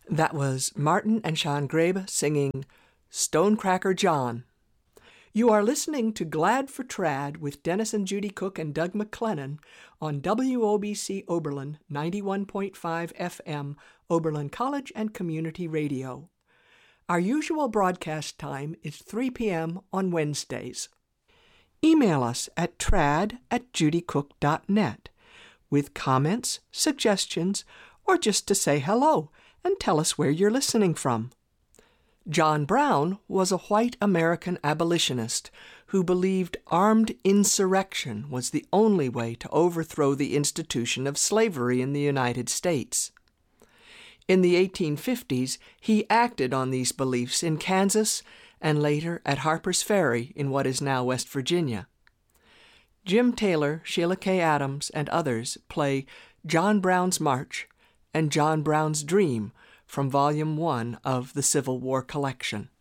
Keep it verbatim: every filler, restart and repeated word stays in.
That was Martin and Sean Grabe singing Stonecracker John. You are listening to Glad for Trad with Dennis and Judy Cook and Doug McLennan on W O B C Oberlin ninety-one point five F M, Oberlin College and Community Radio. Our usual broadcast time is three p.m. on Wednesdays. Email us at trad at judycook dot net with comments, suggestions, or just to say hello and tell us where you're listening from. John Brown was a white American abolitionist who believed armed insurrection was the only way to overthrow the institution of slavery in the United States. In the eighteen fifties, he acted on these beliefs in Kansas and later at Harper's Ferry in what is now West Virginia. Jim Taylor, Sheila K. Adams, and others play John Brown's March and John Brown's Dream from Volume one of the Civil War collection.